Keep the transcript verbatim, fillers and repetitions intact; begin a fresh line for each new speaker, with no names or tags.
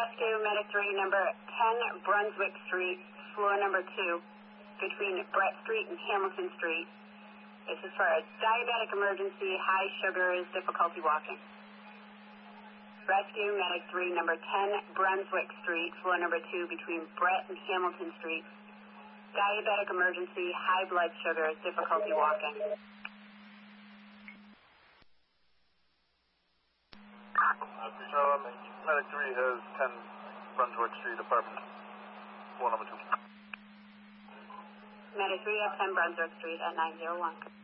Rescue Medic three, number ten Brunswick Street, floor number two, between Brett Street and Hamilton Street. This is for a diabetic emergency, high sugars, difficulty walking. Rescue Medic three, number ten Brunswick Street, floor number two, between Brett and Hamilton Street. Diabetic emergency, high blood sugars, difficulty walking.
Uh, Medic three has ten Brunswick Street, apartment floor number two.
Medic three has ten Brunswick Street at nine zero one.